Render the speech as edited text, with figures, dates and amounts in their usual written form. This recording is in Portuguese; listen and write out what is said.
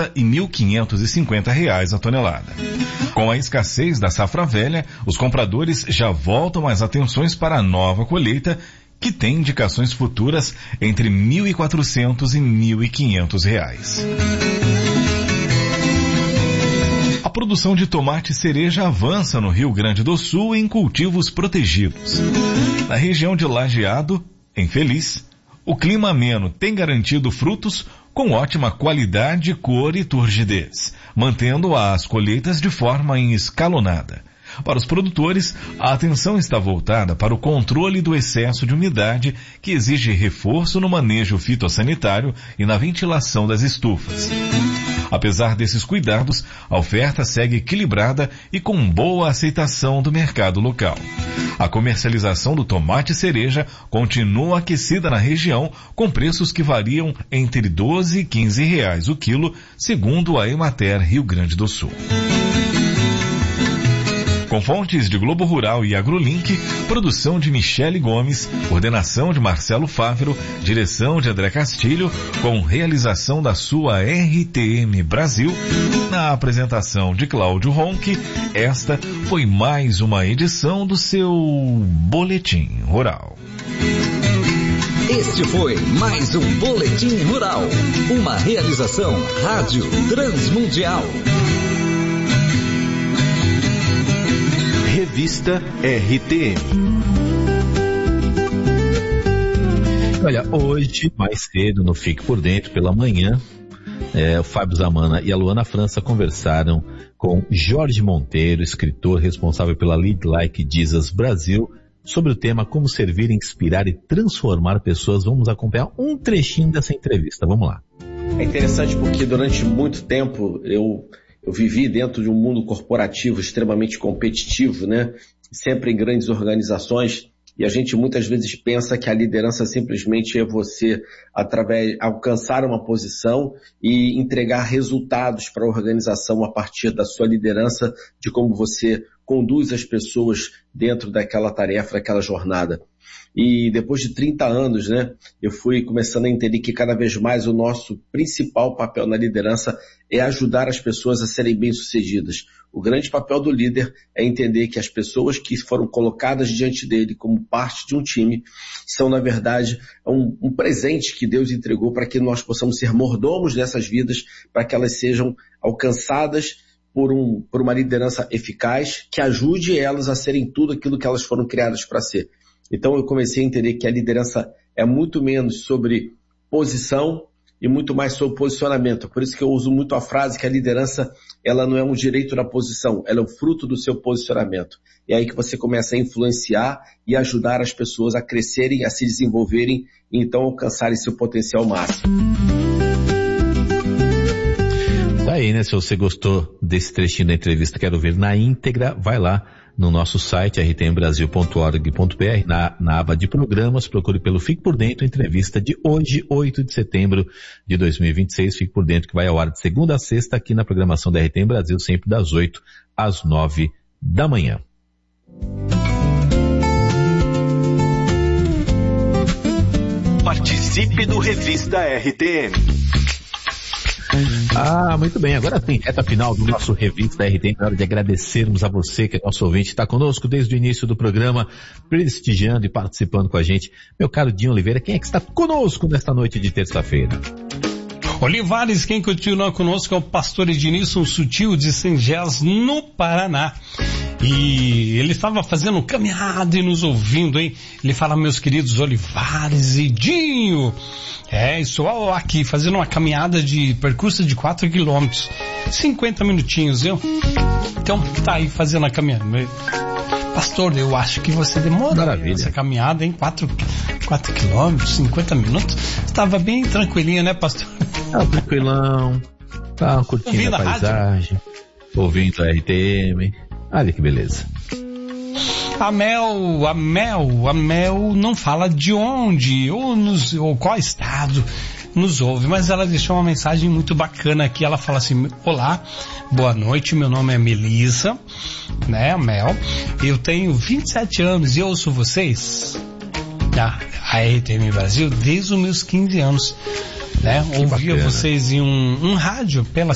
R$ 1.550 a tonelada. Com a escassez da safra velha, os compradores já voltam as atenções para a nova colheita, que tem indicações futuras entre R$ 1.400 e R$ 1.500. A produção de tomate cereja avança no Rio Grande do Sul em cultivos protegidos. Na região de Lajeado, em Feliz, o clima ameno tem garantido frutos com ótima qualidade, cor e turgidez, mantendo as colheitas de forma escalonada. Para os produtores, a atenção está voltada para o controle do excesso de umidade, que exige reforço no manejo fitossanitário e na ventilação das estufas. Apesar desses cuidados, a oferta segue equilibrada e com boa aceitação do mercado local. A comercialização do tomate cereja continua aquecida na região, com preços que variam entre R$ 12 e R$ 15 o quilo, segundo a Emater Rio Grande do Sul. Com fontes de Globo Rural e AgroLink, produção de Michele Gomes, coordenação de Marcelo Fávero, direção de André Castilho, com realização da sua RTM Brasil, na apresentação de Cláudio Ronque, esta foi mais uma edição do seu Boletim Rural. Este foi mais um Boletim Rural, uma realização Rádio Transmundial. Revista RTM. Olha, hoje, mais cedo, no Fique por Dentro, pela manhã, o Fábio Zamana e a Luana França conversaram com Jorge Monteiro, escritor responsável pela Lead Like Jesus Brasil, sobre o tema Como Servir, Inspirar e Transformar Pessoas. Vamos acompanhar um trechinho dessa entrevista. Vamos lá. É interessante porque durante muito tempo eu vivi dentro de um mundo corporativo extremamente competitivo, né? Sempre em grandes organizações, e a gente muitas vezes pensa que a liderança simplesmente é você alcançar uma posição e entregar resultados para a organização a partir da sua liderança, de como você conduz as pessoas dentro daquela tarefa, daquela jornada. E depois de 30 anos, né, eu fui começando a entender que cada vez mais o nosso principal papel na liderança é ajudar as pessoas a serem bem-sucedidas. O grande papel do líder é entender que as pessoas que foram colocadas diante dele como parte de um time são, na verdade, um presente que Deus entregou para que nós possamos ser mordomos dessas vidas, para que elas sejam alcançadas por uma liderança eficaz que ajude elas a serem tudo aquilo que elas foram criadas para ser. Então eu comecei a entender que a liderança é muito menos sobre posição e muito mais sobre posicionamento. Por isso que eu uso muito a frase que a liderança, ela não é um direito da posição, ela é o fruto do seu posicionamento. É aí que você começa a influenciar e ajudar as pessoas a crescerem, a se desenvolverem e então alcançarem seu potencial máximo. Tá aí, né? Se você gostou desse trechinho da entrevista, quero ver na íntegra, vai lá no nosso site rtmbrasil.org.br, na aba de programas, procure pelo Fique por Dentro, entrevista de hoje, 8 de setembro de 2026, Fique por Dentro, que vai ao ar de segunda a sexta aqui na programação da RTM Brasil, sempre das 8 às 9 da manhã. Participe do Revista RTM. Muito bem, agora tem reta final do nosso Revista RTM, na hora de agradecermos a você que é nosso ouvinte, está conosco desde o início do programa, prestigiando e participando com a gente. Meu caro Dinho Oliveira, quem é que está conosco nesta noite de terça-feira? Olivares, quem continua conosco é o pastor Ednilson Sutil de Sengés, no Paraná. E ele estava fazendo caminhada e nos ouvindo, hein? Ele fala, meus queridos Olivares e Dinho, estou aqui fazendo uma caminhada de percurso de 4 quilômetros, 50 minutinhos, viu? Então, tá aí fazendo a caminhada. Pastor, eu acho que você demora essa caminhada, hein? 4 quilômetros, 50 minutos. Estava bem tranquilinho, né, pastor? Tranquilão. Tá curtindo a paisagem, ouvindo a RTM. Olha que beleza. A Mel não fala de onde ou qual estado nos ouve, mas ela deixou uma mensagem muito bacana aqui. Ela fala assim: olá, boa noite, meu nome é Melissa, né, a Mel, eu tenho 27 anos e eu ouço vocês, a RTM Brasil, desde os meus 15 anos, né, ouvia vocês em um rádio pela